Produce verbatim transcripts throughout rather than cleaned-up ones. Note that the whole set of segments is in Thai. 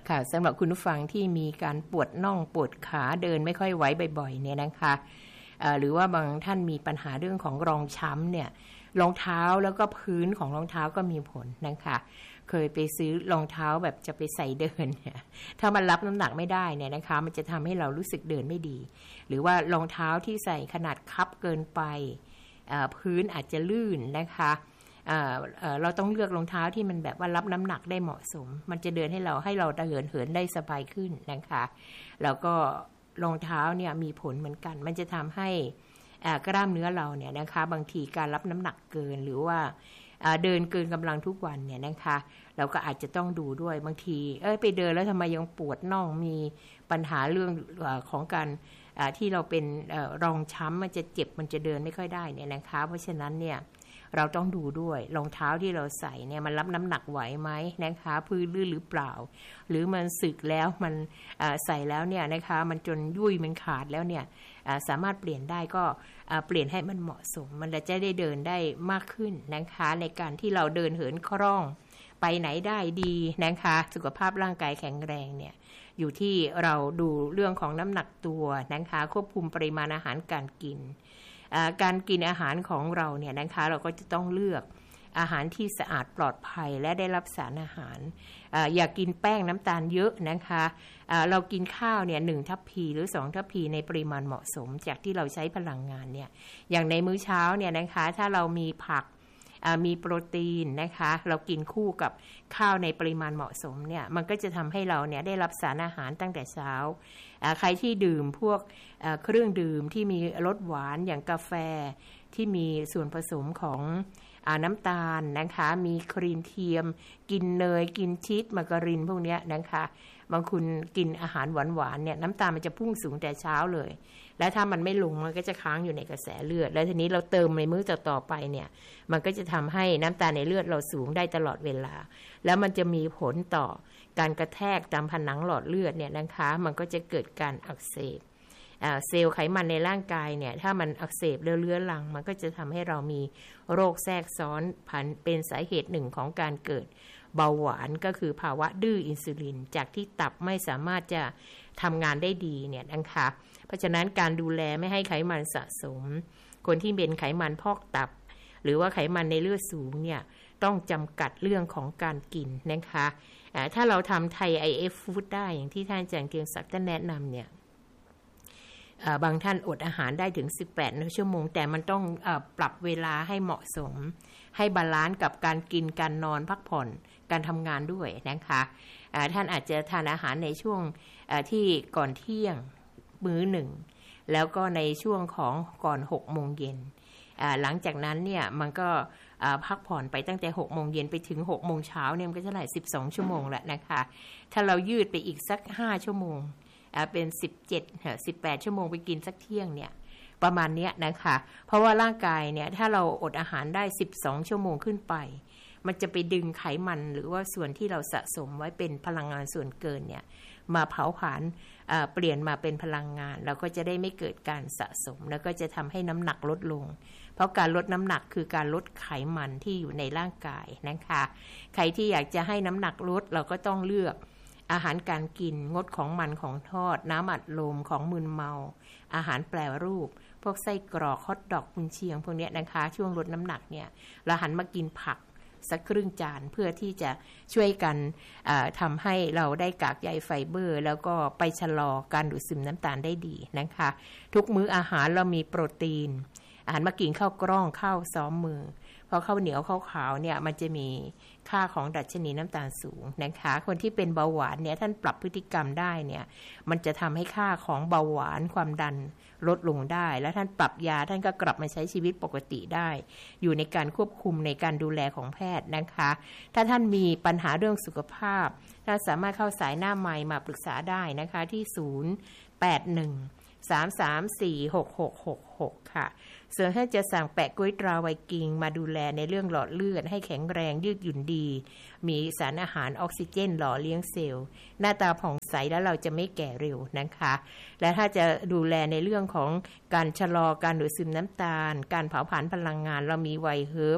ค่ะสำหรับคุณผู้ฟังที่มีการปวดน่องปวดขาเดินไม่ค่อยไหวบ่อยๆเนี่ยนะคะหรือว่าบางท่านมีปัญหาเรื่องของรองช้ำเนี่ยรองเท้าแล้วก็พื้นของรองเท้าก็มีผลนะคะเคยไปซื้อรองเท้าแบบจะไปใส่เดินเนี่ยถ้ามันรับน้ำหนักไม่ได้เนี่ยนะคะมันจะทำให้เรารู้สึกเดินไม่ดีหรือว่ารองเท้าที่ใส่ขนาดคับเกินไปพื้นอาจจะลื่นนะคะเอ่อเอ่อเราต้องเลือกรองเท้าที่มันแบบว่ารับน้ำหนักได้เหมาะสมมันจะเดินให้เราให้เราเดินเหินได้สบายขึ้นนะคะแล้วก็รองเท้าเนี่ยมีผลเหมือนกันมันจะทำให้กล้ามเนื้อเราเนี่ยนะคะบางทีการรับน้ำหนักเกินหรือว่าเดินเกินกำลังทุกวันเนี่ยนะคะเราก็อาจจะต้องดูด้วยบางทีเอ้ยไปเดินแล้วทำไมยังปวดน่องมีปัญหาเรื่องของการที่เราเป็นรองช้ำมันจะเจ็บมันจะเดินไม่ค่อยได้เนี่ยนะคะเพราะฉะนั้นเนี่ยเราต้องดูด้วยรองเท้าที่เราใส่เนี่ยมันรับน้ำหนักไหวไหมนะคะพื้นลื่นหรือเปล่าหรือมันสึกแล้วมันใส่แล้วเนี่ยนะคะมันจนยุ่ยมันขาดแล้วเนี่ยสามารถเปลี่ยนได้ก็เปลี่ยนให้มันเหมาะสมมันจะได้เดินได้มากขึ้นนะคะในการที่เราเดินเหินคล่องไปไหนได้ดีนะคะสุขภาพร่างกายแข็งแรงเนี่ยอยู่ที่เราดูเรื่องของน้ำหนักตัวนะคะควบคุมปริมาณอาหารการกินการกินอาหารของเราเนี่ยนะคะเราก็จะต้องเลือกอาหารที่สะอาดปลอดภัยและได้รับสารอาหารอย่ากินแป้งน้ำตาลเยอะนะคะเรากินข้าวเนี่ยหนึ่งทัพพีหรือสองทัพพีในปริมาณเหมาะสมจากที่เราใช้พลังงานเนี่ยอย่างในมื้อเช้าเนี่ยนะคะถ้าเรามีผักมีโปรตีนนะคะเรากินคู่กับข้าวในปริมาณเหมาะสมเนี่ยมันก็จะทำให้เราเนี่ยได้รับสารอาหารตั้งแต่เช้าใครที่ดื่มพวกเครื่องดื่มที่มีรสหวานอย่างกาแฟที่มีส่วนผสมของน้ำตาลนะคะมีครีมเทียมกินเนยกินชีสมาการินพวกนี้นะคะบางคนกินอาหารหวานๆเนี่ยน้ำตาลมันจะพุ่งสูงแต่เช้าเลยและถ้ามันไม่ลงมันก็จะค้างอยู่ในกระแสเลือดแล้วทีนี้เราเติมในมื้อต่อๆไปเนี่ยมันก็จะทำให้น้ำตาลในเลือดเราสูงได้ตลอดเวลาแล้วมันจะมีผลต่อการกระแทกตามผนังหลอดเลือดเนี่ยนะคะมันก็จะเกิดการอักเสบเซลล์ไขมันในร่างกายเนี่ยถ้ามันอักเสบเรื้อรังมันก็จะทำให้เรามีโรคแทรกซ้อนผันเป็นสาเหตุหนึ่งของการเกิดเบาหวานก็คือภาวะดื้ออินซูลินจากที่ตับไม่สามารถจะทำงานได้ดีเนี่ยนะคะเพราะฉะนั้นการดูแลไม่ให้ไขมันสะสมคนที่เป็นไขมันพอกตับหรือว่าไขมันในเลือดสูงเนี่ยต้องจำกัดเรื่องของการกินนะคะถ้าเราทำไทย ไอ เอฟ Food ได้อย่างที่ท่านอาจารย์เกรียงศักดิ์ท่านแนะนำเนี่ยบางท่านอดอาหารได้ถึงสิบแปดชั่วโมงแต่มันต้องเอ่อปรับเวลาให้เหมาะสมให้บาลานซ์กับการกินการนอนพักผ่อนการทำงานด้วยนะคะท่านอาจจะทานอาหารในช่วงที่ก่อนเที่ยงมื้อหนึ่งแล้วก็ในช่วงของก่อนหกโมงเย็นหลังจากนั้นเนี่ยมันก็พักผ่อนไปตั้งแต่หกโมงเย็นไปถึงหกโมงเช้าเนี่ยมันก็เท่าไหร่สิบสองชั่วโมงแหละนะคะถ้าเรายืดไปอีกสักห้าชั่วโมงเป็นสิบเจ็ด สิบแปดชั่วโมงไปกินสักเที่ยงเนี่ยประมาณเนี้ยนะคะเพราะว่าร่างกายเนี่ยถ้าเราอดอาหารได้สิบสองชั่วโมงขึ้นไปมันจะไปดึงไขมันหรือว่าส่วนที่เราสะสมไว้เป็นพลังงานส่วนเกินเนี่ยมาเผาผลาญเปลี่ยนมาเป็นพลังงานเราก็จะได้ไม่เกิดการสะสมแล้วก็จะทำให้น้ำหนักลดลงเพราะการลดน้ำหนักคือการลดไขมันที่อยู่ในร่างกายนะคะใครที่อยากจะให้น้ำหนักลดเราก็ต้องเลือกอาหารการกินงดของมันของทอดน้ำอัดลมของมึนเมาอาหารแปรรูปพวกไส้กรอกฮอทดอกกุนเชียงพวกนี้นะคะช่วงลดน้ำหนักเนี่ยเราหันมากินผักสักครึ่งจานเพื่อที่จะช่วยกันทำให้เราได้กากใยไฟเบอร์แล้วก็ไปชะลอการดูดซึมน้ำตาลได้ดีนะคะทุกมื้ออาหารเรามีโปรตีนอาหารมากินข้าวกล้องข้าวซ้อมมือเพราะข้าวเหนียวข้าวขาวเนี่ยมันจะมีค่าของดัชนีน้ำตาลสูงนะคะคนที่เป็นเบาหวานเนี่ยท่านปรับพฤติกรรมได้เนี่ยมันจะทำให้ค่าของเบาหวานความดันลดลงได้และท่านปรับยาท่านก็กลับมาใช้ชีวิตปกติได้อยู่ในการควบคุมในการดูแลของแพทย์นะคะถ้าท่านมีปัญหาเรื่องสุขภาพท่านสามารถเข้าสายหน้าไมค์มาปรึกษาได้นะคะที่ศูนย์ แปด หนึ่ง สาม สาม สี่ หก หก หก หกค่ะส่วนถ้าจะสั่งแปะกุ้ยตราไวกิงมาดูแลในเรื่องหลอดเลือดให้แข็งแรงยืดหยุ่นดีมีสารอาหารออกซิเจนหล่อเลี้ยงเซลล์หน้าตาผ่องใสแล้วเราจะไม่แก่เร็วนะคะและถ้าจะดูแลในเรื่องของการชะลอการดูดซึมน้ำตาลการเผาผลาญพลังงานเรามีไวเฮิร์บ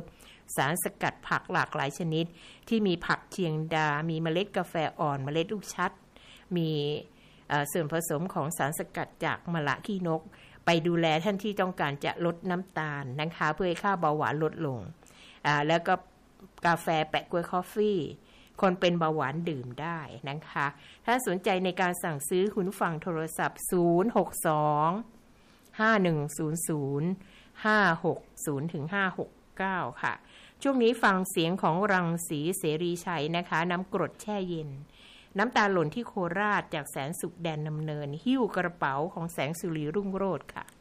สารสกัดผักหลากหลายชนิดที่มีผักเชียงดามีเมล็ดกาแฟอ่อนเมล็ดลูกชัดมีส่วนผสมของสารสกัดจากมะละขี้นกไปดูแลท่านที่ต้องการจะลดน้ำตาลนะคะเพื่อให้ค่าเบาหวานลดลงแล้วก็กาแฟแปะกล้วยคอฟฟี่คนเป็นเบาหวานดื่มได้นะคะถ้าสนใจในการสั่งซื้อคุณฟังโทรศัพท์ศูนย์ หก สอง ห้า หนึ่ง ศูนย์ ศูนย์ ห้า หก ศูนย์ ถึง ห้า หก เก้าค่ะช่วงนี้ฟังเสียงของรังสีเสรีชัยนะคะน้ำกรดแช่เย็นน้ำตาหล่นที่โคราชจากแสนสุขแดนนำเนินหิ้วกระเป๋าของแสงสุรีรุ่งโรจน์ค่ะ